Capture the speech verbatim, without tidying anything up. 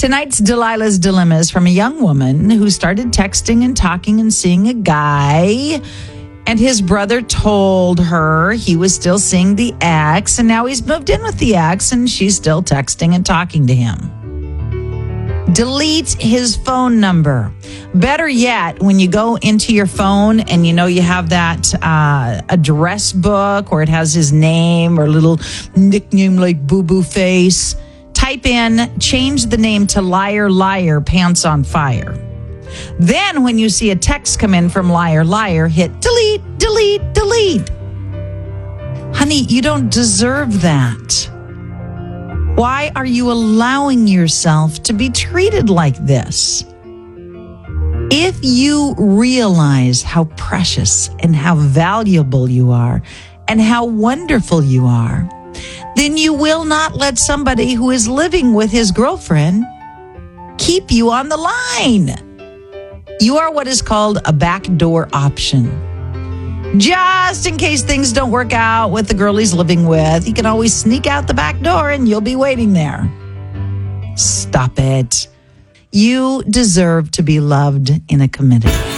Tonight's Delilah's Dilemma is from a young woman who started texting and talking and seeing a guy. And his brother told her he was still seeing the ex, and now he's moved in with the ex, and she's still texting and talking to him. Delete his phone number. Better yet, when you go into your phone and you know you have that uh, address book, or it has his name or a little nickname like Boo Boo Face, type in, change the name to Liar Liar Pants on Fire. Then when you see a text come in from Liar Liar, hit delete, delete, delete. Honey, you don't deserve that. Why are you allowing yourself to be treated like this? If you realize how precious and how valuable you are and how wonderful you are, then you will not let somebody who is living with his girlfriend keep you on the line. You are what is called a backdoor option. Just in case things don't work out with the girl he's living with, he can always sneak out the back door and you'll be waiting there. Stop it. You deserve to be loved in a committed